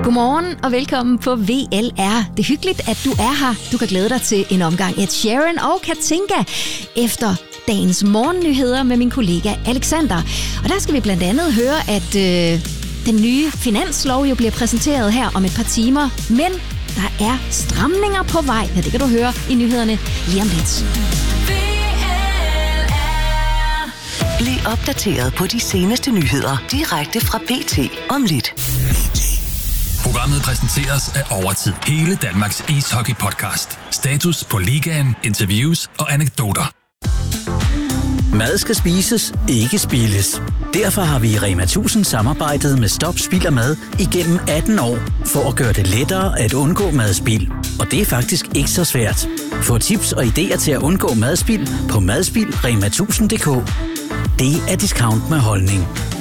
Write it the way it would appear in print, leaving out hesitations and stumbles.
Godmorgen og velkommen på VLR. Det er hyggeligt, at du er her. Du kan glæde dig til en omgang Ed Sheeran og Katinka efter dagens morgennyheder med min kollega Alexander. Og der skal vi blandt andet høre, at den nye finanslov jo bliver præsenteret her om et par timer. Men der er stramninger på vej. Ja, det kan du høre i nyhederne lige om lidt. Bliv opdateret på de seneste nyheder direkte fra BT om lidt. Programmet præsenteres af Overtid. Hele Danmarks ishockey-podcast. Status på ligaen, interviews og anekdoter. Mad skal spises, ikke spildes. Derfor har vi i Rema 1000 samarbejdet med Stop Spild af Mad igennem 18 år, for at gøre det lettere at undgå madspild. Og det er faktisk ikke så svært. Få tips og idéer til at undgå madspild på madspildrema1000.dk. Det er discount med holdning.